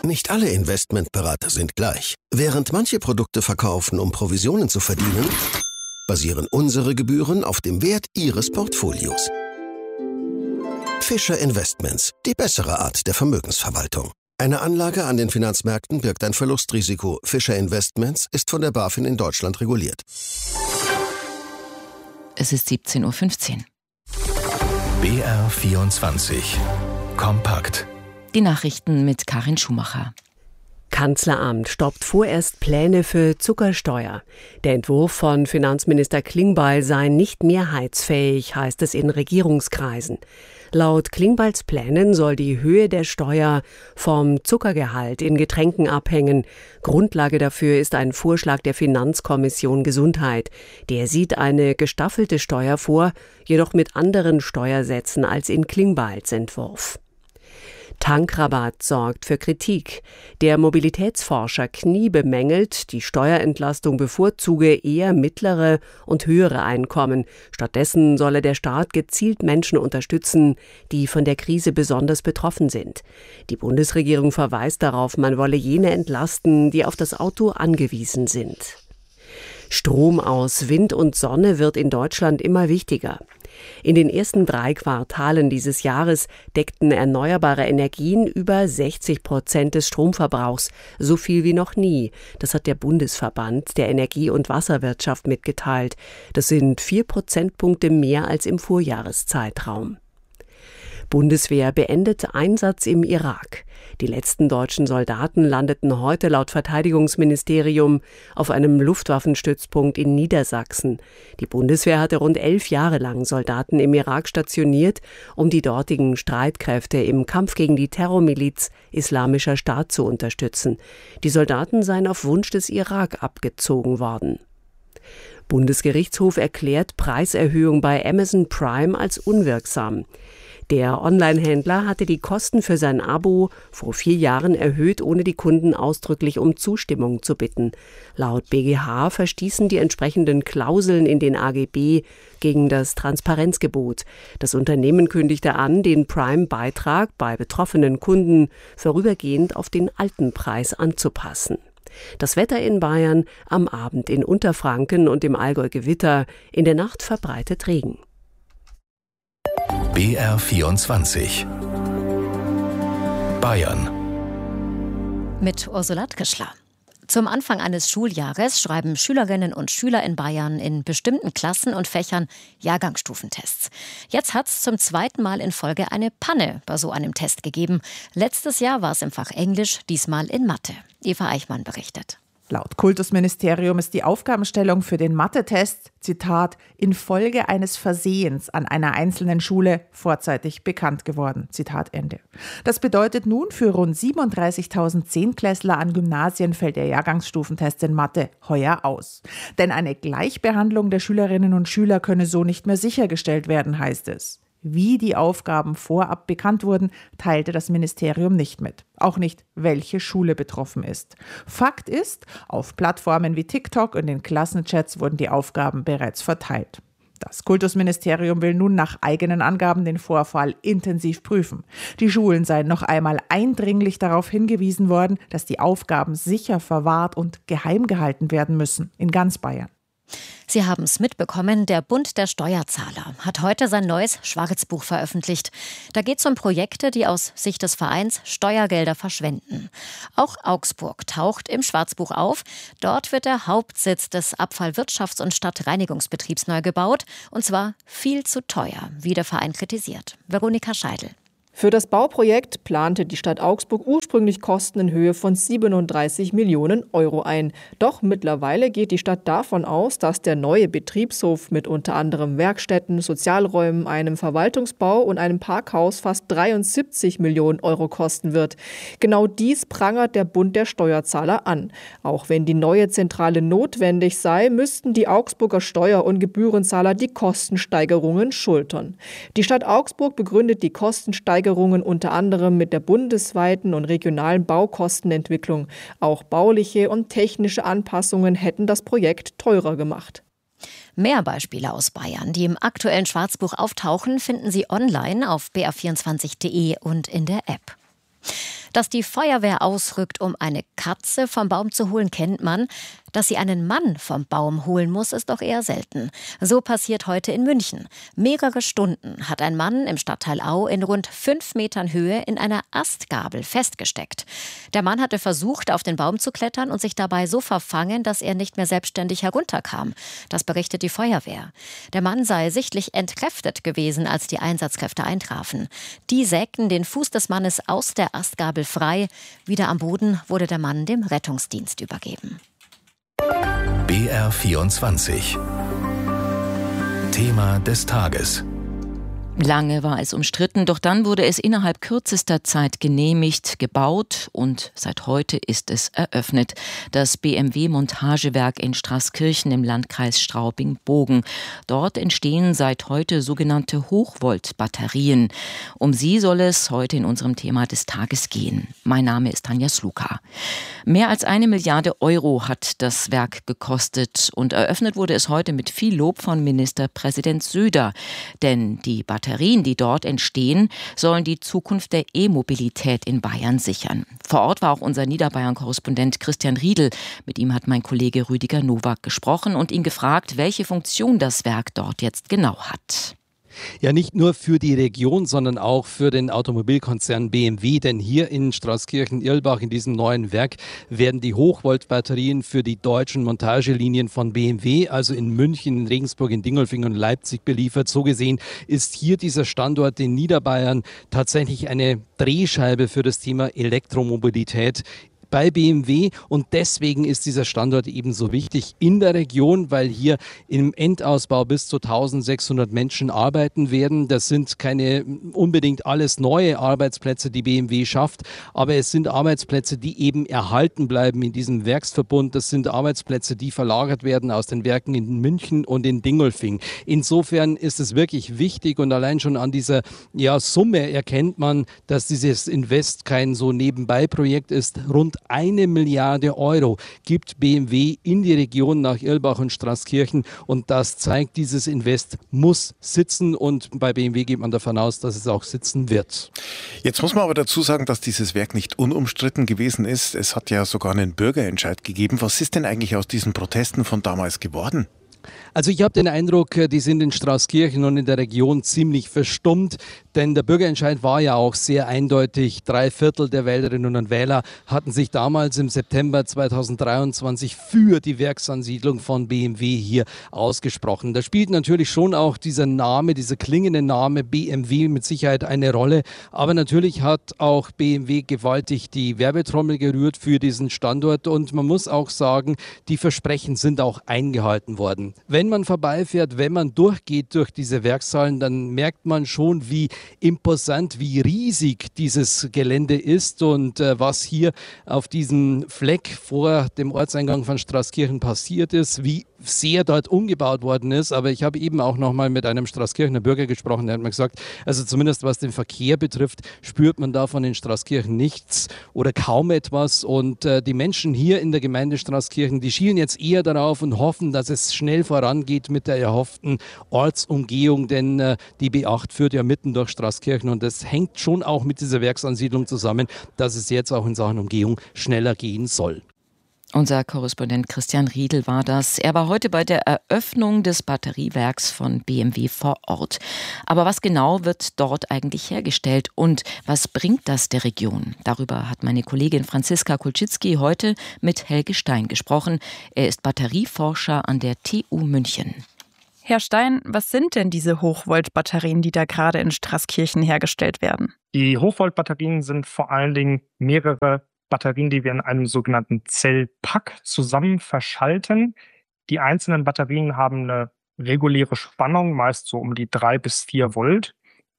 Nicht alle Investmentberater sind gleich. Während manche Produkte verkaufen, um Provisionen zu verdienen, basieren unsere Gebühren auf dem Wert Ihres Portfolios. Fischer Investments, die bessere Art der Vermögensverwaltung. Eine Anlage an den Finanzmärkten birgt ein Verlustrisiko. Fischer Investments ist von der BaFin in Deutschland reguliert. Es ist 17:15 Uhr. BR24 Kompakt. Die Nachrichten mit Karin Schumacher. Kanzleramt stoppt vorerst Pläne für Zuckersteuer. Der Entwurf von Finanzminister Klingbeil sei nicht mehrheitsfähig, heißt es in Regierungskreisen. Laut Klingbeils Plänen soll die Höhe der Steuer vom Zuckergehalt in Getränken abhängen. Grundlage dafür ist ein Vorschlag der Finanzkommission Gesundheit. Der sieht eine gestaffelte Steuer vor, jedoch mit anderen Steuersätzen als in Klingbeils Entwurf. Tankrabatt sorgt für Kritik. Der Mobilitätsforscher Knie bemängelt, die Steuerentlastung bevorzuge eher mittlere und höhere Einkommen. Stattdessen solle der Staat gezielt Menschen unterstützen, die von der Krise besonders betroffen sind. Die Bundesregierung verweist darauf, man wolle jene entlasten, die auf das Auto angewiesen sind. Strom aus Wind und Sonne wird in Deutschland immer wichtiger. In den ersten 3 Quartalen dieses Jahres deckten erneuerbare Energien über 60% des Stromverbrauchs, so viel wie noch nie. Das hat der Bundesverband der Energie- und Wasserwirtschaft mitgeteilt. Das sind 4 Prozentpunkte mehr als im Vorjahreszeitraum. Bundeswehr beendet Einsatz im Irak. Die letzten deutschen Soldaten landeten heute laut Verteidigungsministerium auf einem Luftwaffenstützpunkt in Niedersachsen. Die Bundeswehr hatte rund 11 Jahre lang Soldaten im Irak stationiert, um die dortigen Streitkräfte im Kampf gegen die Terrormiliz Islamischer Staat zu unterstützen. Die Soldaten seien auf Wunsch des Irak abgezogen worden. Bundesgerichtshof erklärt Preiserhöhung bei Amazon Prime als unwirksam. Der Online-Händler hatte die Kosten für sein Abo vor 4 Jahren erhöht, ohne die Kunden ausdrücklich um Zustimmung zu bitten. Laut BGH verstießen die entsprechenden Klauseln in den AGB gegen das Transparenzgebot. Das Unternehmen kündigte an, den Prime-Beitrag bei betroffenen Kunden vorübergehend auf den alten Preis anzupassen. Das Wetter in Bayern, am Abend in Unterfranken und im Allgäu Gewitter, in der Nacht verbreitet Regen. BR24 Bayern mit Ursula Tkischler. Zum Anfang eines Schuljahres schreiben Schülerinnen und Schüler in Bayern in bestimmten Klassen und Fächern Jahrgangsstufentests. Jetzt hat es zum 2. Mal in Folge eine Panne bei so einem Test gegeben. Letztes Jahr war es im Fach Englisch, diesmal in Mathe. Eva Eichmann berichtet. Laut Kultusministerium ist die Aufgabenstellung für den Mathe-Test, Zitat, infolge eines Versehens an einer einzelnen Schule vorzeitig bekannt geworden. Zitat Ende. Das bedeutet nun, für rund 37.000 Zehntklässler an Gymnasien fällt der Jahrgangsstufentest in Mathe heuer aus. Denn eine Gleichbehandlung der Schülerinnen und Schüler könne so nicht mehr sichergestellt werden, heißt es. Wie die Aufgaben vorab bekannt wurden, teilte das Ministerium nicht mit. Auch nicht, welche Schule betroffen ist. Fakt ist, auf Plattformen wie TikTok und in Klassenchats wurden die Aufgaben bereits verteilt. Das Kultusministerium will nun nach eigenen Angaben den Vorfall intensiv prüfen. Die Schulen seien noch einmal eindringlich darauf hingewiesen worden, dass die Aufgaben sicher verwahrt und geheim gehalten werden müssen, in ganz Bayern. Sie haben es mitbekommen, der Bund der Steuerzahler hat heute sein neues Schwarzbuch veröffentlicht. Da geht es um Projekte, die aus Sicht des Vereins Steuergelder verschwenden. Auch Augsburg taucht im Schwarzbuch auf. Dort wird der Hauptsitz des Abfallwirtschafts- und Stadtreinigungsbetriebs neu gebaut. Und zwar viel zu teuer, wie der Verein kritisiert. Veronika Scheidel. Für das Bauprojekt plante die Stadt Augsburg ursprünglich Kosten in Höhe von 37 Millionen Euro ein. Doch mittlerweile geht die Stadt davon aus, dass der neue Betriebshof mit unter anderem Werkstätten, Sozialräumen, einem Verwaltungsbau und einem Parkhaus fast 73 Millionen Euro kosten wird. Genau dies prangert der Bund der Steuerzahler an. Auch wenn die neue Zentrale notwendig sei, müssten die Augsburger Steuer- und Gebührenzahler die Kostensteigerungen schultern. Die Stadt Augsburg begründet die Kostensteigerungen unter anderem mit der bundesweiten und regionalen Baukostenentwicklung. Auch bauliche und technische Anpassungen hätten das Projekt teurer gemacht. Mehr Beispiele aus Bayern, die im aktuellen Schwarzbuch auftauchen, finden Sie online auf br24.de und in der App. Dass die Feuerwehr ausrückt, um eine Katze vom Baum zu holen, kennt man. Dass sie einen Mann vom Baum holen muss, ist doch eher selten. So passiert heute in München. Mehrere Stunden hat ein Mann im Stadtteil Au in rund 5 Metern Höhe in einer Astgabel festgesteckt. Der Mann hatte versucht, auf den Baum zu klettern und sich dabei so verfangen, dass er nicht mehr selbstständig herunterkam. Das berichtet die Feuerwehr. Der Mann sei sichtlich entkräftet gewesen, als die Einsatzkräfte eintrafen. Die sägten den Fuß des Mannes aus der Astgabel frei. Wieder am Boden wurde der Mann dem Rettungsdienst übergeben. BR24 Thema des Tages. Lange war es umstritten, doch dann wurde es innerhalb kürzester Zeit genehmigt, gebaut und seit heute ist es eröffnet. Das BMW-Montagewerk in Straßkirchen im Landkreis Straubing-Bogen. Dort entstehen seit heute sogenannte Hochvolt-Batterien. Um sie soll es heute in unserem Thema des Tages gehen. Mein Name ist Tanja Sluka. Mehr als 1 Milliarde Euro hat das Werk gekostet und eröffnet wurde es heute mit viel Lob von Ministerpräsident Söder. Denn die Batterien, die dort entstehen, sollen die Zukunft der E-Mobilität in Bayern sichern. Vor Ort war auch unser Niederbayern-Korrespondent Christian Riedl. Mit ihm hat mein Kollege Rüdiger Nowak gesprochen und ihn gefragt, welche Funktion das Werk dort jetzt genau hat. Ja, nicht nur für die Region, sondern auch für den Automobilkonzern BMW, denn hier in Straßkirchen-Irlbach in diesem neuen Werk werden die Hochvolt-Batterien für die deutschen Montagelinien von BMW, also in München, in Regensburg, in Dingolfing und Leipzig beliefert. So gesehen ist hier dieser Standort in Niederbayern tatsächlich eine Drehscheibe für das Thema Elektromobilität bei BMW und deswegen ist dieser Standort ebenso wichtig in der Region, weil hier im Endausbau bis zu 1600 Menschen arbeiten werden. Das sind keine unbedingt alles neue Arbeitsplätze, die BMW schafft, aber es sind Arbeitsplätze, die eben erhalten bleiben in diesem Werksverbund. Das sind Arbeitsplätze, die verlagert werden aus den Werken in München und in Dingolfing. Insofern ist es wirklich wichtig und allein schon an dieser Summe erkennt man, dass dieses Invest kein so Nebenbei-Projekt ist. Rund 1 Milliarde Euro gibt BMW in die Region nach Irlbach und Straßkirchen und das zeigt, dieses Invest muss sitzen und bei BMW geht man davon aus, dass es auch sitzen wird. Jetzt muss man aber dazu sagen, dass dieses Werk nicht unumstritten gewesen ist. Es hat ja sogar einen Bürgerentscheid gegeben. Was ist denn eigentlich aus diesen Protesten von damals geworden? Also ich habe den Eindruck, die sind in Straßkirchen und in der Region ziemlich verstummt, denn der Bürgerentscheid war ja auch sehr eindeutig. 3/4 der Wählerinnen und Wähler hatten sich damals im September 2023 für die Werksansiedlung von BMW hier ausgesprochen. Da spielt natürlich schon auch dieser Name, dieser klingende Name BMW mit Sicherheit eine Rolle, aber natürlich hat auch BMW gewaltig die Werbetrommel gerührt für diesen Standort und man muss auch sagen, die Versprechen sind auch eingehalten worden. Wenn man vorbeifährt, wenn man durchgeht durch diese Werkshallen, dann merkt man schon, wie imposant, wie riesig dieses Gelände ist und was hier auf diesem Fleck vor dem Ortseingang von Straßkirchen passiert ist, wie sehr dort umgebaut worden ist. Aber ich habe eben auch noch mal mit einem Straßkirchener Bürger gesprochen, der hat mir gesagt, also zumindest was den Verkehr betrifft, spürt man davon in Straßkirchen nichts oder kaum etwas. Und die Menschen hier in der Gemeinde Straßkirchen, die schielen jetzt eher darauf und hoffen, dass es schnell vorangeht mit der erhofften Ortsumgehung, denn die B8 führt ja mitten durch Straßkirchen und das hängt schon auch mit dieser Werksansiedlung zusammen, dass es jetzt auch in Sachen Umgehung schneller gehen soll. Unser Korrespondent Christian Riedl war das. Er war heute bei der Eröffnung des Batteriewerks von BMW vor Ort. Aber was genau wird dort eigentlich hergestellt und was bringt das der Region? Darüber hat meine Kollegin Franziska Kulczycki heute mit Helge Stein gesprochen. Er ist Batterieforscher an der TU München. Herr Stein, was sind denn diese Hochvolt-Batterien, die da gerade in Straßkirchen hergestellt werden? Die Hochvolt-Batterien sind vor allen Dingen mehrere Batterien, die wir in einem sogenannten Zellpack zusammen verschalten. Die einzelnen Batterien haben eine reguläre Spannung, meist so um die 3 bis 4 Volt.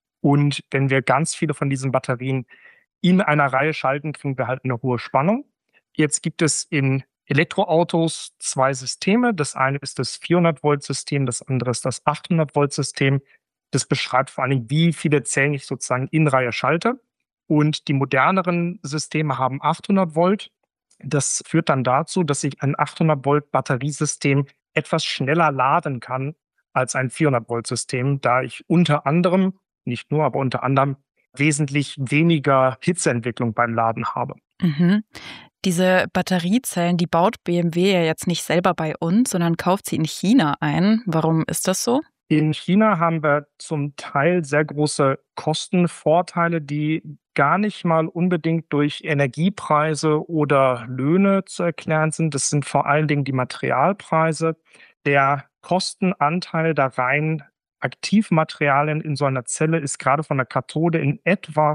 Und wenn wir ganz viele von diesen Batterien in einer Reihe schalten, kriegen wir halt eine hohe Spannung. Jetzt gibt es in Elektroautos 2 Systeme. Das eine ist das 400-Volt-System, das andere ist das 800-Volt-System. Das beschreibt vor allen Dingen, wie viele Zellen ich sozusagen in Reihe schalte. Und die moderneren Systeme haben 800 Volt. Das führt dann dazu, dass ich ein 800 Volt Batteriesystem etwas schneller laden kann als ein 400 Volt System, da ich unter anderem, nicht nur, aber unter anderem wesentlich weniger Hitzeentwicklung beim Laden habe. Mhm. Diese Batteriezellen, die baut BMW ja jetzt nicht selber bei uns, sondern kauft sie in China ein. Warum ist das so? In China haben wir zum Teil sehr große Kostenvorteile, die gar nicht mal unbedingt durch Energiepreise oder Löhne zu erklären sind. Das sind vor allen Dingen die Materialpreise. Der Kostenanteil der rein Aktivmaterialien in so einer Zelle ist gerade von der Kathode in etwa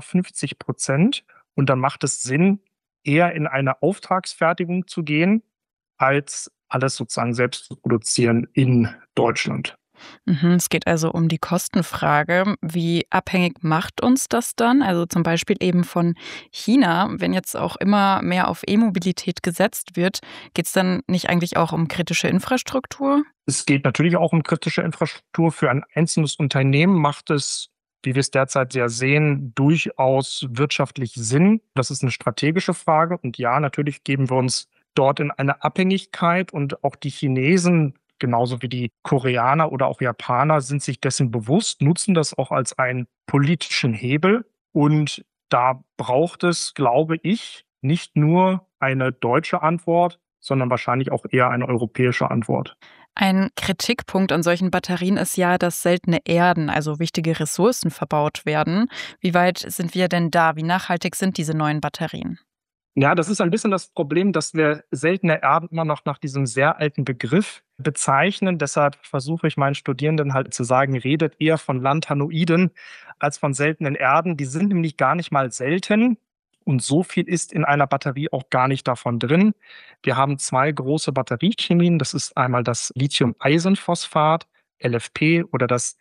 50%. Und dann macht es Sinn, eher in eine Auftragsfertigung zu gehen, als alles sozusagen selbst zu produzieren in Deutschland. Es geht also um die Kostenfrage. Wie abhängig macht uns das dann? Also zum Beispiel eben von China. Wenn jetzt auch immer mehr auf E-Mobilität gesetzt wird, geht es dann nicht eigentlich auch um kritische Infrastruktur? Es geht natürlich auch um kritische Infrastruktur. Für ein einzelnes Unternehmen macht es, wie wir es derzeit ja sehen, durchaus wirtschaftlich Sinn. Das ist eine strategische Frage. Und ja, natürlich geben wir uns dort in eine Abhängigkeit. Und auch die Chinesen, genauso wie die Koreaner oder auch Japaner, sind sich dessen bewusst, nutzen das auch als einen politischen Hebel. Und da braucht es, glaube ich, nicht nur eine deutsche Antwort, sondern wahrscheinlich auch eher eine europäische Antwort. Ein Kritikpunkt an solchen Batterien ist ja, dass seltene Erden, also wichtige Ressourcen, verbaut werden. Wie weit sind wir denn da? Wie nachhaltig sind diese neuen Batterien? Ja, das ist ein bisschen das Problem, dass wir seltene Erden immer noch nach diesem sehr alten Begriff bezeichnen. Deshalb versuche ich meinen Studierenden halt zu sagen, redet eher von Lanthanoiden als von seltenen Erden. Die sind nämlich gar nicht mal selten und so viel ist in einer Batterie auch gar nicht davon drin. Wir haben 2 große Batteriechemien. Das ist einmal das Lithium-Eisenphosphat, LFP, oder das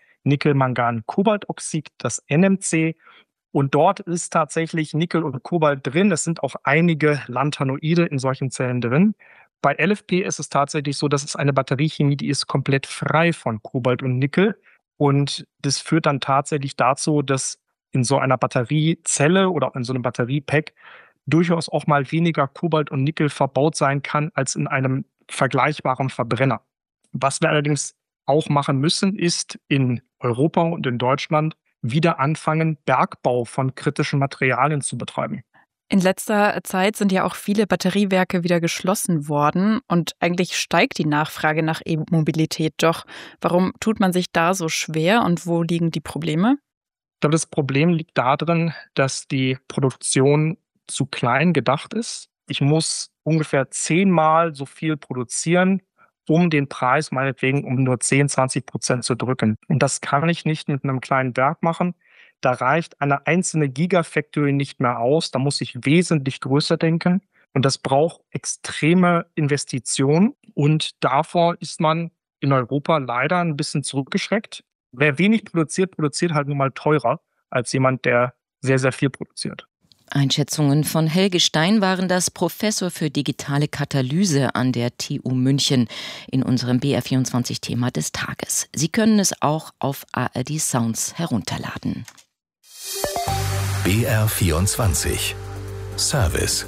Nickel-Mangan-Kobaltoxid, das NMC. Und dort ist tatsächlich Nickel und Kobalt drin. Es sind auch einige Lanthanoide in solchen Zellen drin. Bei LFP ist es tatsächlich so, dass es eine Batteriechemie, die ist komplett frei von Kobalt und Nickel. Und das führt dann tatsächlich dazu, dass in so einer Batteriezelle oder in so einem Batteriepack durchaus auch mal weniger Kobalt und Nickel verbaut sein kann als in einem vergleichbaren Verbrenner. Was wir allerdings auch machen müssen, ist in Europa und in Deutschland wieder anfangen, Bergbau von kritischen Materialien zu betreiben. In letzter Zeit sind ja auch viele Batteriewerke wieder geschlossen worden und eigentlich steigt die Nachfrage nach E-Mobilität. Doch warum tut man sich da so schwer und wo liegen die Probleme? Ich glaube, das Problem liegt darin, dass die Produktion zu klein gedacht ist. Ich muss ungefähr 10-mal so viel produzieren, um den Preis meinetwegen um nur 10-20% zu drücken. Und das kann ich nicht mit einem kleinen Werk machen. Da reicht eine einzelne Gigafactory nicht mehr aus. Da muss ich wesentlich größer denken. Und das braucht extreme Investitionen. Und davor ist man in Europa leider ein bisschen zurückgeschreckt. Wer wenig produziert, produziert halt nun mal teurer als jemand, der sehr, sehr viel produziert. Einschätzungen von Helge Stein waren das, Professor für digitale Katalyse an der TU München, in unserem BR24-Thema des Tages. Sie können es auch auf ARD Sounds herunterladen. BR24 Service.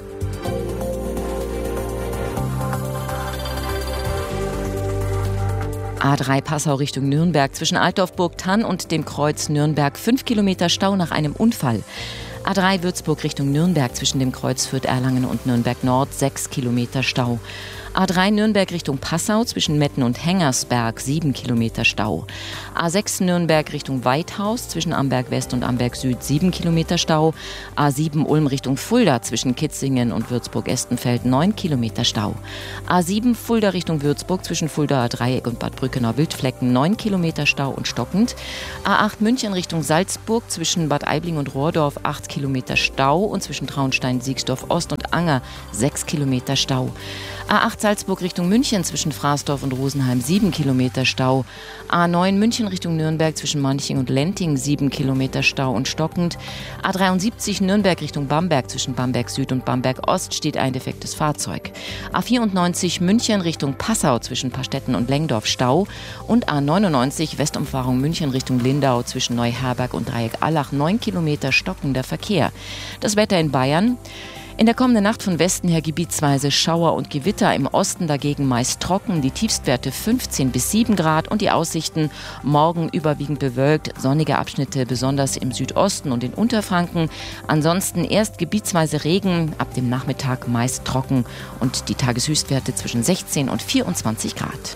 A3 Passau Richtung Nürnberg zwischen Altdorf-Burgthann und dem Kreuz Nürnberg 5 Kilometer Stau nach einem Unfall. A3 Würzburg Richtung Nürnberg zwischen dem Kreuz Fürth-Erlangen und Nürnberg Nord 6 Kilometer Stau. A3 Nürnberg Richtung Passau zwischen Metten und Hengersberg 7 Kilometer Stau. A6 Nürnberg Richtung Weithaus zwischen Amberg West und Amberg Süd 7 Kilometer Stau. A7 Ulm Richtung Fulda zwischen Kitzingen und Würzburg-Estenfeld 9 Kilometer Stau. A7 Fulda Richtung Würzburg zwischen Fuldaer Dreieck und Bad Brückener Wildflecken 9 Kilometer Stau und stockend. A8 München Richtung Salzburg zwischen Bad Aibling und Rohrdorf 8 Kilometer Stau und zwischen Traunstein, Siegsdorf Ost und Anger 6 Kilometer Stau. A8 Salzburg Richtung München zwischen Fraßdorf und Rosenheim 7 Kilometer Stau. A9 München Richtung Nürnberg zwischen Manching und Lenting 7 Kilometer Stau und stockend. A73 Nürnberg Richtung Bamberg zwischen Bamberg Süd und Bamberg Ost steht ein defektes Fahrzeug. A94 München Richtung Passau zwischen Pastetten und Lengdorf Stau. Und A99 Westumfahrung München Richtung Lindau zwischen Neuherberg und Dreieck Allach 9 Kilometer stockender Verkehr. Das Wetter in Bayern. In der kommenden Nacht von Westen her gebietsweise Schauer und Gewitter, im Osten dagegen meist trocken, die Tiefstwerte 15 bis 7 Grad und die Aussichten morgen überwiegend bewölkt, sonnige Abschnitte besonders im Südosten und in Unterfranken. Ansonsten erst gebietsweise Regen, ab dem Nachmittag meist trocken und die Tageshöchstwerte zwischen 16 und 24 Grad.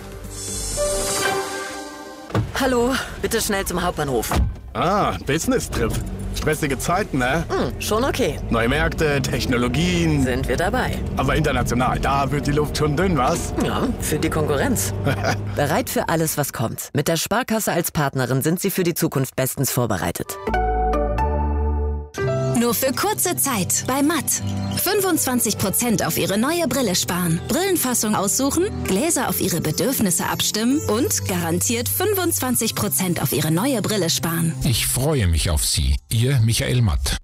Hallo, bitte schnell zum Hauptbahnhof. Business-Trip. Stressige Zeiten, ne? Schon okay. Neue Märkte, Technologien. Sind wir dabei. Aber international, da wird die Luft schon dünn, was? Ja, für die Konkurrenz. Bereit für alles, was kommt. Mit der Sparkasse als Partnerin sind Sie für die Zukunft bestens vorbereitet. Nur für kurze Zeit bei Matt. 25% auf Ihre neue Brille sparen. Brillenfassung aussuchen, Gläser auf Ihre Bedürfnisse abstimmen und garantiert 25% auf Ihre neue Brille sparen. Ich freue mich auf Sie. Ihr Michael Matt.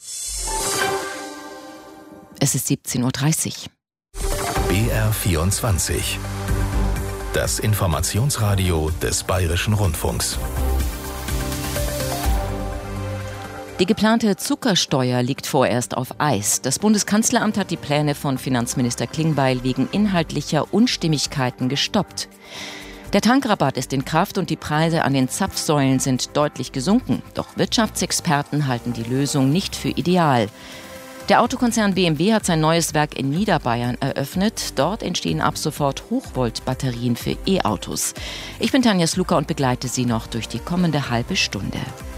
Es ist 17.30 Uhr. BR24. Das Informationsradio des Bayerischen Rundfunks. Die geplante Zuckersteuer liegt vorerst auf Eis. Das Bundeskanzleramt hat die Pläne von Finanzminister Klingbeil wegen inhaltlicher Unstimmigkeiten gestoppt. Der Tankrabatt ist in Kraft und die Preise an den Zapfsäulen sind deutlich gesunken. Doch Wirtschaftsexperten halten die Lösung nicht für ideal. Der Autokonzern BMW hat sein neues Werk in Niederbayern eröffnet. Dort entstehen ab sofort Hochvolt-Batterien für E-Autos. Ich bin Tanja Sluka und begleite Sie noch durch die kommende halbe Stunde.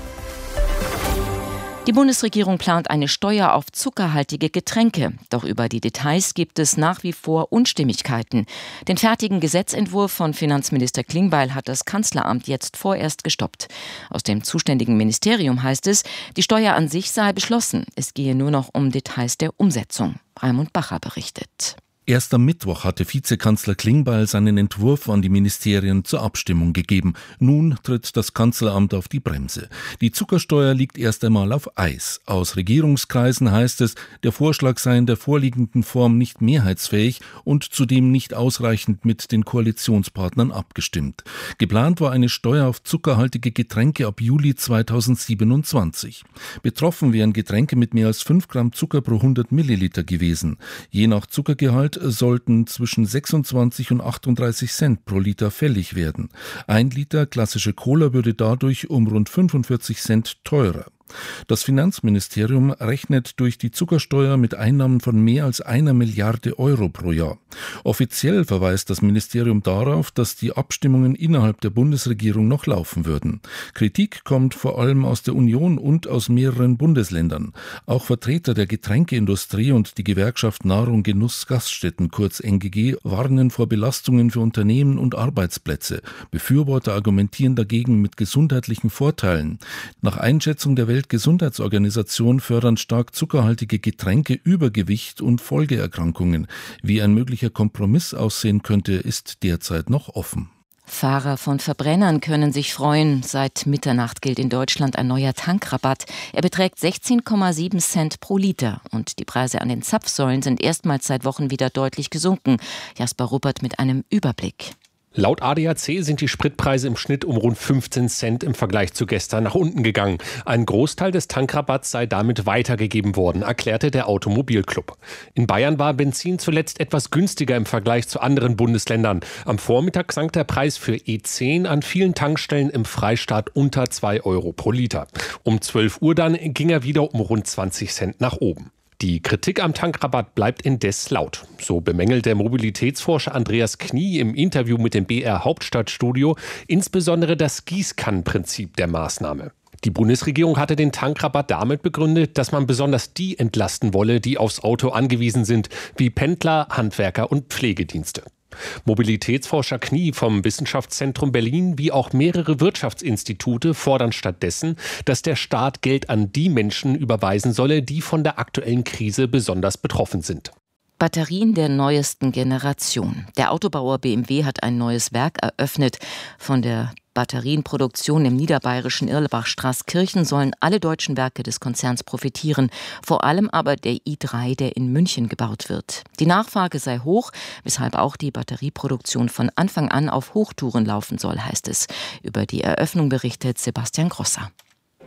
Die Bundesregierung plant eine Steuer auf zuckerhaltige Getränke. Doch über die Details gibt es nach wie vor Unstimmigkeiten. Den fertigen Gesetzentwurf von Finanzminister Klingbeil hat das Kanzleramt jetzt vorerst gestoppt. Aus dem zuständigen Ministerium heißt es, die Steuer an sich sei beschlossen. Es gehe nur noch um Details der Umsetzung. Raimund Bacher berichtet. Erst am Mittwoch hatte Vizekanzler Klingbeil seinen Entwurf an die Ministerien zur Abstimmung gegeben. Nun tritt das Kanzleramt auf die Bremse. Die Zuckersteuer liegt erst einmal auf Eis. Aus Regierungskreisen heißt es, der Vorschlag sei in der vorliegenden Form nicht mehrheitsfähig und zudem nicht ausreichend mit den Koalitionspartnern abgestimmt. Geplant war eine Steuer auf zuckerhaltige Getränke ab Juli 2027. Betroffen wären Getränke mit mehr als 5 Gramm Zucker pro 100 Milliliter gewesen. Je nach Zuckergehalt sollten zwischen 26 und 38 Cent pro Liter fällig werden. 1 Liter klassische Cola würde dadurch um rund 45 Cent teurer. Das Finanzministerium rechnet durch die Zuckersteuer mit Einnahmen von mehr als 1 Milliarde Euro pro Jahr. Offiziell verweist das Ministerium darauf, dass die Abstimmungen innerhalb der Bundesregierung noch laufen würden. Kritik kommt vor allem aus der Union und aus mehreren Bundesländern. Auch Vertreter der Getränkeindustrie und die Gewerkschaft Nahrung Genuss Gaststätten, kurz NGG, warnen vor Belastungen für Unternehmen und Arbeitsplätze. Befürworter argumentieren dagegen mit gesundheitlichen Vorteilen. Nach Einschätzung der Weltgesundheitsorganisation fördern stark zuckerhaltige Getränke Übergewicht und Folgeerkrankungen. Wie ein möglicher Kompromiss aussehen könnte, ist derzeit noch offen. Fahrer von Verbrennern können sich freuen. Seit Mitternacht gilt in Deutschland ein neuer Tankrabatt. Er beträgt 16,7 Cent pro Liter. Und die Preise an den Zapfsäulen sind erstmals seit Wochen wieder deutlich gesunken. Jasper Ruppert mit einem Überblick. Laut ADAC sind die Spritpreise im Schnitt um rund 15 Cent im Vergleich zu gestern nach unten gegangen. Ein Großteil des Tankrabatts sei damit weitergegeben worden, erklärte der Automobilclub. In Bayern war Benzin zuletzt etwas günstiger im Vergleich zu anderen Bundesländern. Am Vormittag sank der Preis für E10 an vielen Tankstellen im Freistaat unter 2 Euro pro Liter. Um 12 Uhr dann ging er wieder um rund 20 Cent nach oben. Die Kritik am Tankrabatt bleibt indes laut. So bemängelt der Mobilitätsforscher Andreas Knie im Interview mit dem BR Hauptstadtstudio insbesondere das Gießkannenprinzip der Maßnahme. Die Bundesregierung hatte den Tankrabatt damit begründet, dass man besonders die entlasten wolle, die aufs Auto angewiesen sind, wie Pendler, Handwerker und Pflegedienste. Mobilitätsforscher Knie vom Wissenschaftszentrum Berlin wie auch mehrere Wirtschaftsinstitute fordern stattdessen, dass der Staat Geld an die Menschen überweisen solle, die von der aktuellen Krise besonders betroffen sind. Batterien der neuesten Generation. Der Autobauer BMW hat ein neues Werk eröffnet. Von der Batterienproduktion im niederbayerischen Irlbach-Straßkirchen sollen alle deutschen Werke des Konzerns profitieren, vor allem aber der i3, der in München gebaut wird. Die Nachfrage sei hoch, weshalb auch die Batterieproduktion von Anfang an auf Hochtouren laufen soll, heißt es. Über die Eröffnung berichtet Sebastian Grosser.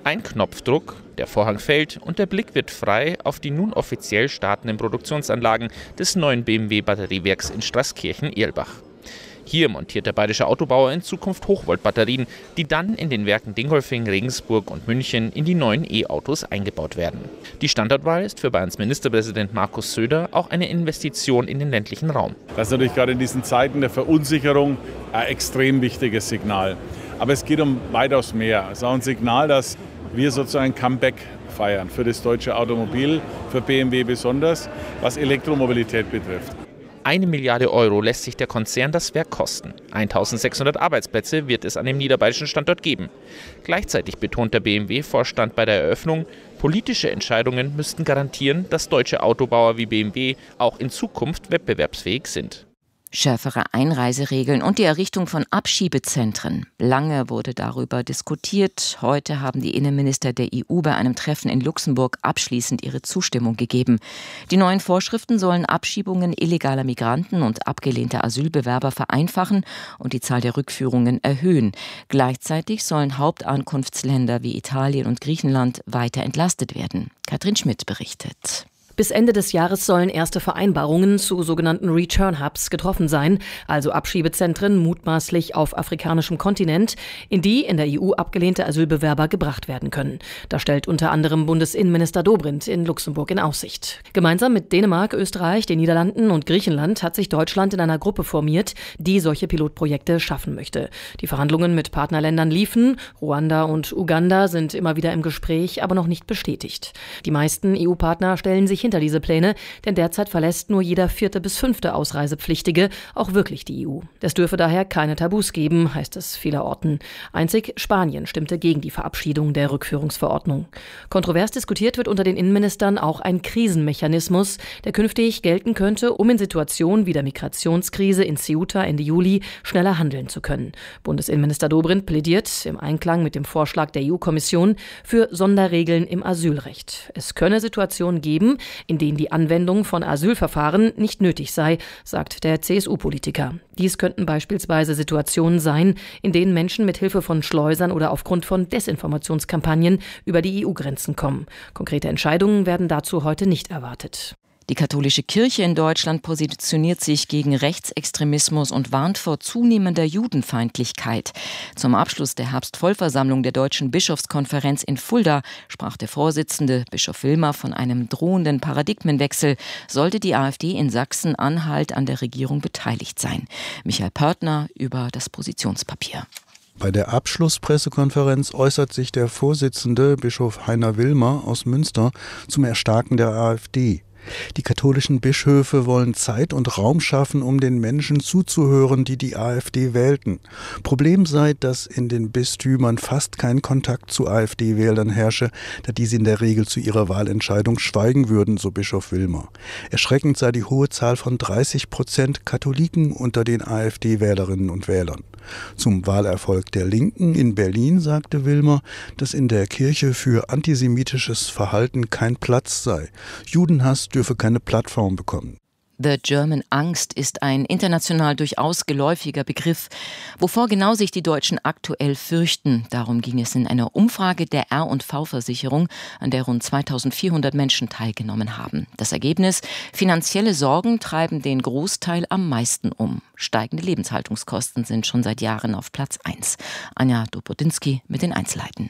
Ein Knopfdruck, der Vorhang fällt und der Blick wird frei auf die nun offiziell startenden Produktionsanlagen des neuen BMW-Batteriewerks in Straßkirchen-Erlbach. Hier montiert der bayerische Autobauer in Zukunft Hochvoltbatterien, die dann in den Werken Dingolfing, Regensburg und München in die neuen E-Autos eingebaut werden. Die Standortwahl ist für Bayerns Ministerpräsident Markus Söder auch eine Investition in den ländlichen Raum. Das ist natürlich gerade in diesen Zeiten der Verunsicherung ein extrem wichtiges Signal. Aber es geht um weitaus mehr. Es ist auch ein Signal, dass wir sozusagen ein Comeback feiern für das deutsche Automobil, für BMW besonders, was Elektromobilität betrifft. 1 Milliarde Euro lässt sich der Konzern das Werk kosten. 1600 Arbeitsplätze wird es an dem niederbayerischen Standort geben. Gleichzeitig betont der BMW-Vorstand bei der Eröffnung, politische Entscheidungen müssten garantieren, dass deutsche Autobauer wie BMW auch in Zukunft wettbewerbsfähig sind. Schärfere Einreiseregeln und die Errichtung von Abschiebezentren. Lange wurde darüber diskutiert. Heute haben die Innenminister der EU bei einem Treffen in Luxemburg abschließend ihre Zustimmung gegeben. Die neuen Vorschriften sollen Abschiebungen illegaler Migranten und abgelehnter Asylbewerber vereinfachen und die Zahl der Rückführungen erhöhen. Gleichzeitig sollen Hauptankunftsländer wie Italien und Griechenland weiter entlastet werden. Katrin Schmidt berichtet. Bis Ende des Jahres sollen erste Vereinbarungen zu sogenannten Return-Hubs getroffen sein, also Abschiebezentren mutmaßlich auf afrikanischem Kontinent, in die in der EU abgelehnte Asylbewerber gebracht werden können. Das stellt unter anderem Bundesinnenminister Dobrindt in Luxemburg in Aussicht. Gemeinsam mit Dänemark, Österreich, den Niederlanden und Griechenland hat sich Deutschland in einer Gruppe formiert, die solche Pilotprojekte schaffen möchte. Die Verhandlungen mit Partnerländern liefen. Ruanda und Uganda sind immer wieder im Gespräch, aber noch nicht bestätigt. Die meisten EU-Partner stellen sich hinter diese Pläne, denn derzeit verlässt nur jeder 4. bis 5. Ausreisepflichtige auch wirklich die EU. Es dürfe daher keine Tabus geben, heißt es vielerorten. Einzig Spanien stimmte gegen die Verabschiedung der Rückführungsverordnung. Kontrovers diskutiert wird unter den Innenministern auch ein Krisenmechanismus, der künftig gelten könnte, um in Situationen wie der Migrationskrise in Ceuta Ende Juli schneller handeln zu können. Bundesinnenminister Dobrindt plädiert im Einklang mit dem Vorschlag der EU-Kommission für Sonderregeln im Asylrecht. Es könne Situationen geben, in denen die Anwendung von Asylverfahren nicht nötig sei, sagt der CSU-Politiker. Dies könnten beispielsweise Situationen sein, in denen Menschen mit Hilfe von Schleusern oder aufgrund von Desinformationskampagnen über die EU-Grenzen kommen. Konkrete Entscheidungen werden dazu heute nicht erwartet. Die katholische Kirche in Deutschland positioniert sich gegen Rechtsextremismus und warnt vor zunehmender Judenfeindlichkeit. Zum Abschluss der Herbstvollversammlung der Deutschen Bischofskonferenz in Fulda sprach der Vorsitzende, Bischof Wilmer, von einem drohenden Paradigmenwechsel, sollte die AfD in Sachsen-Anhalt an der Regierung beteiligt sein. Michael Pörtner über das Positionspapier. Bei der Abschlusspressekonferenz äußert sich der Vorsitzende, Bischof Heiner Wilmer aus Münster, zum Erstarken der AfD. Die katholischen Bischöfe wollen Zeit und Raum schaffen, um den Menschen zuzuhören, die die AfD wählten. Problem sei, dass in den Bistümern fast kein Kontakt zu AfD-Wählern herrsche, da diese in der Regel zu ihrer Wahlentscheidung schweigen würden, so Bischof Wilmer. Erschreckend sei die hohe Zahl von 30% Katholiken unter den AfD-Wählerinnen und Wählern. Zum Wahlerfolg der Linken in Berlin sagte Wilmer, dass in der Kirche für antisemitisches Verhalten kein Platz sei. Judenhass dürfe keine Plattform bekommen. The German Angst ist ein international durchaus geläufiger Begriff. Wovor genau sich die Deutschen aktuell fürchten, darum ging es in einer Umfrage der R&V-Versicherung, an der rund 2400 Menschen teilgenommen haben. Das Ergebnis: finanzielle Sorgen treiben den Großteil am meisten um. Steigende Lebenshaltungskosten sind schon seit Jahren auf Platz 1. Anja Dobrodinski mit den Einzelheiten.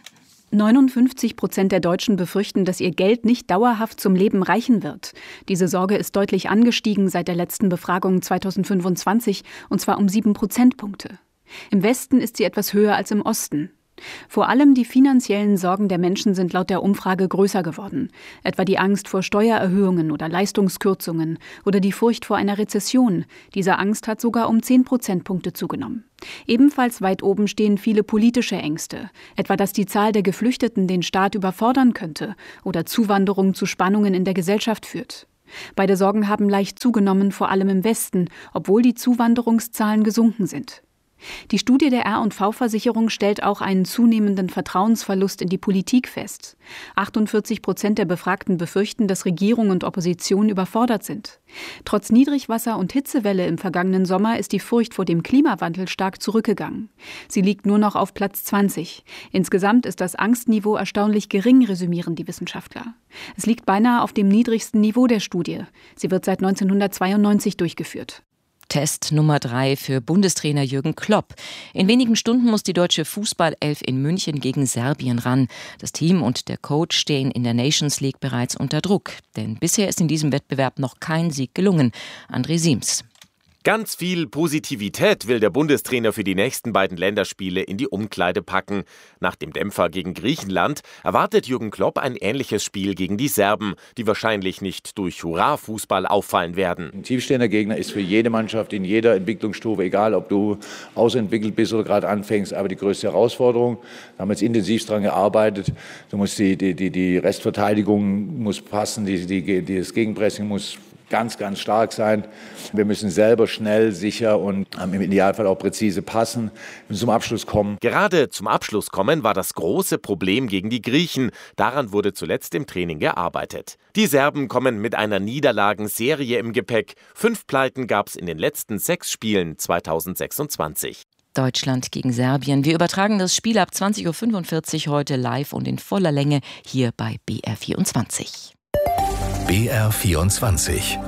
59% der Deutschen befürchten, dass ihr Geld nicht dauerhaft zum Leben reichen wird. Diese Sorge ist deutlich angestiegen seit der letzten Befragung 2025, und zwar um 7 Prozentpunkte. Im Westen ist sie etwas höher als im Osten. Vor allem die finanziellen Sorgen der Menschen sind laut der Umfrage größer geworden. Etwa die Angst vor Steuererhöhungen oder Leistungskürzungen oder die Furcht vor einer Rezession. Diese Angst hat sogar um 10 Prozentpunkte zugenommen. Ebenfalls weit oben stehen viele politische Ängste. Etwa, dass die Zahl der Geflüchteten den Staat überfordern könnte oder Zuwanderung zu Spannungen in der Gesellschaft führt. Beide Sorgen haben leicht zugenommen, vor allem im Westen, obwohl die Zuwanderungszahlen gesunken sind. Die Studie der R&V-Versicherung stellt auch einen zunehmenden Vertrauensverlust in die Politik fest. 48% der Befragten befürchten, dass Regierung und Opposition überfordert sind. Trotz Niedrigwasser- und Hitzewelle im vergangenen Sommer ist die Furcht vor dem Klimawandel stark zurückgegangen. Sie liegt nur noch auf Platz 20. Insgesamt ist das Angstniveau erstaunlich gering, resümieren die Wissenschaftler. Es liegt beinahe auf dem niedrigsten Niveau der Studie. Sie wird seit 1992 durchgeführt. Test Nummer 3 für Bundestrainer Jürgen Klopp. In wenigen Stunden muss die deutsche Fußballelf in München gegen Serbien ran. Das Team und der Coach stehen in der Nations League bereits unter Druck. Denn bisher ist in diesem Wettbewerb noch kein Sieg gelungen. André Siems. Ganz viel Positivität will der Bundestrainer für die nächsten beiden Länderspiele in die Umkleide packen. Nach dem Dämpfer gegen Griechenland erwartet Jürgen Klopp ein ähnliches Spiel gegen die Serben, die wahrscheinlich nicht durch Hurra-Fußball auffallen werden. Ein tiefstehender Gegner ist für jede Mannschaft in jeder Entwicklungsstufe, egal ob du ausentwickelt bist oder gerade anfängst, aber die größte Herausforderung. Wir haben jetzt intensiv daran gearbeitet. Du musst die Restverteidigung muss passen, das Gegenpressing muss ganz, ganz stark sein. Wir müssen selber schnell, sicher und im Idealfall auch präzise passen und zum Abschluss kommen. Gerade zum Abschluss kommen war das große Problem gegen die Griechen. Daran wurde zuletzt im Training gearbeitet. Die Serben kommen mit einer Niederlagenserie im Gepäck. 5 Pleiten gab es in den letzten 6 Spielen 2026. Deutschland gegen Serbien. Wir übertragen das Spiel ab 20.45 Uhr heute live und in voller Länge hier bei BR24. BR24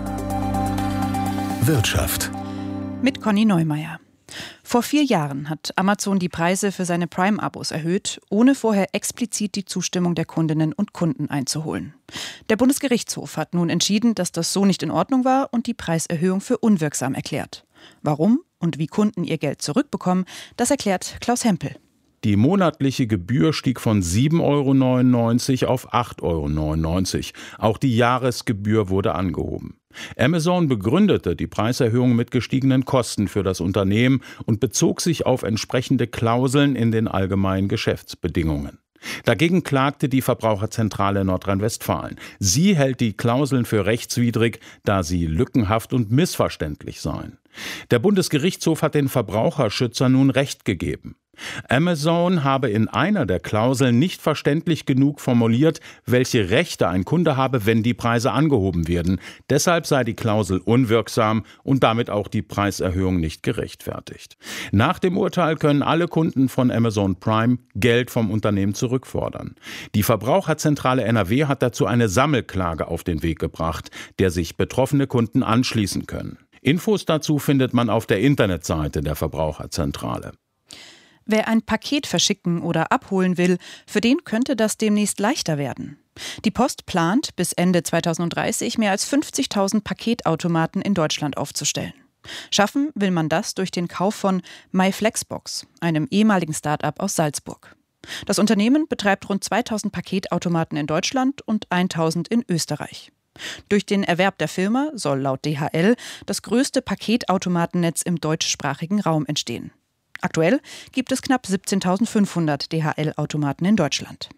Wirtschaft mit Conny Neumeier. Vor 4 Jahren hat Amazon die Preise für seine Prime-Abos erhöht, ohne vorher explizit die Zustimmung der Kundinnen und Kunden einzuholen. Der Bundesgerichtshof hat nun entschieden, dass das so nicht in Ordnung war und die Preiserhöhung für unwirksam erklärt. Warum und wie Kunden ihr Geld zurückbekommen, das erklärt Klaus Hempel. Die monatliche Gebühr stieg von 7,99 € auf 8,99 €. Auch die Jahresgebühr wurde angehoben. Amazon begründete die Preiserhöhung mit gestiegenen Kosten für das Unternehmen und bezog sich auf entsprechende Klauseln in den allgemeinen Geschäftsbedingungen. Dagegen klagte die Verbraucherzentrale Nordrhein-Westfalen. Sie hält die Klauseln für rechtswidrig, da sie lückenhaft und missverständlich seien. Der Bundesgerichtshof hat den Verbraucherschützern nun Recht gegeben. Amazon habe in einer der Klauseln nicht verständlich genug formuliert, welche Rechte ein Kunde habe, wenn die Preise angehoben werden. Deshalb sei die Klausel unwirksam und damit auch die Preiserhöhung nicht gerechtfertigt. Nach dem Urteil können alle Kunden von Amazon Prime Geld vom Unternehmen zurückfordern. Die Verbraucherzentrale NRW hat dazu eine Sammelklage auf den Weg gebracht, der sich betroffene Kunden anschließen können. Infos dazu findet man auf der Internetseite der Verbraucherzentrale. Wer ein Paket verschicken oder abholen will, für den könnte das demnächst leichter werden. Die Post plant, bis Ende 2030 mehr als 50.000 Paketautomaten in Deutschland aufzustellen. Schaffen will man das durch den Kauf von MyFlexbox, einem ehemaligen Start-up aus Salzburg. Das Unternehmen betreibt rund 2.000 Paketautomaten in Deutschland und 1.000 in Österreich. Durch den Erwerb der Firma soll laut DHL das größte Paketautomatennetz im deutschsprachigen Raum entstehen. Aktuell gibt es knapp 17.500 DHL-Automaten in Deutschland.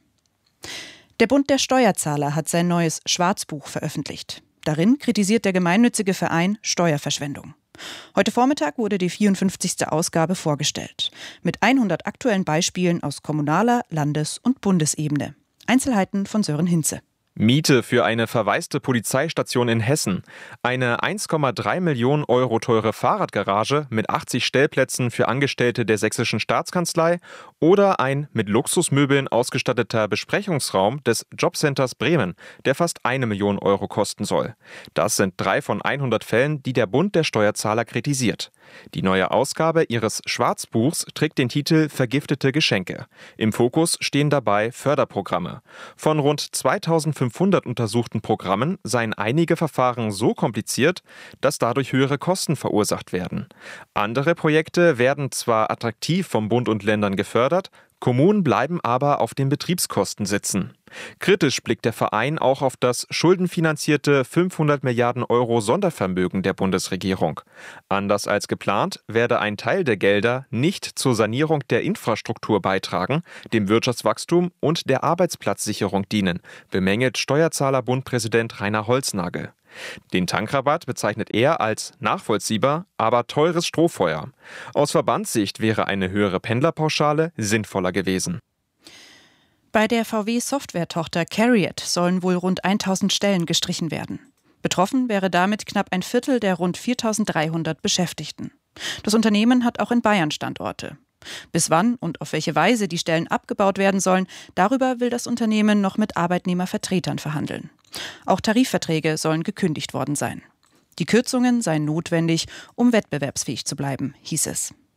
Der Bund der Steuerzahler hat sein neues Schwarzbuch veröffentlicht. Darin kritisiert der gemeinnützige Verein Steuerverschwendung. Heute Vormittag wurde die 54. Ausgabe vorgestellt. Mit 100 aktuellen Beispielen aus kommunaler, Landes- und Bundesebene. Einzelheiten von Sören Hinze. Miete für eine verwaiste Polizeistation in Hessen, eine 1,3 Millionen € teure Fahrradgarage mit 80 Stellplätzen für Angestellte der Sächsischen Staatskanzlei oder ein mit Luxusmöbeln ausgestatteter Besprechungsraum des Jobcenters Bremen, der fast 1 Million € kosten soll. Das sind 3 von 100 Fällen, die der Bund der Steuerzahler kritisiert. Die neue Ausgabe ihres Schwarzbuchs trägt den Titel Vergiftete Geschenke. Im Fokus stehen dabei Förderprogramme. Von rund 2500 untersuchten Programmen seien einige Verfahren so kompliziert, dass dadurch höhere Kosten verursacht werden. Andere Projekte werden zwar attraktiv vom Bund und Ländern gefördert, Kommunen bleiben aber auf den Betriebskosten sitzen. Kritisch blickt der Verein auch auf das schuldenfinanzierte 500 Milliarden € Sondervermögen der Bundesregierung. Anders als geplant werde ein Teil der Gelder nicht zur Sanierung der Infrastruktur beitragen, dem Wirtschaftswachstum und der Arbeitsplatzsicherung dienen, bemängelt Steuerzahlerbund-Präsident Rainer Holznagel. Den Tankrabatt bezeichnet er als nachvollziehbar, aber teures Strohfeuer. Aus Verbandssicht wäre eine höhere Pendlerpauschale sinnvoller gewesen. Bei der VW-Software-Tochter CARIAD sollen wohl rund 1000 Stellen gestrichen werden. Betroffen wäre damit knapp ein Viertel der rund 4.300 Beschäftigten. Das Unternehmen hat auch in Bayern Standorte. Bis wann und auf welche Weise die Stellen abgebaut werden sollen, darüber will das Unternehmen noch mit Arbeitnehmervertretern verhandeln. Auch Tarifverträge sollen gekündigt worden sein. Die Kürzungen seien notwendig, um wettbewerbsfähig zu bleiben, hieß es.